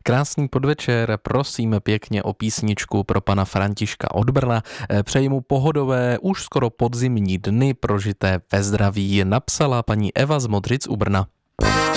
Krásný podvečer, prosím pěkně o písničku pro pana Františka od Brna. Přeji mu pohodové, už skoro podzimní dny prožité ve zdraví, napsala paní Eva z Modřic u Brna.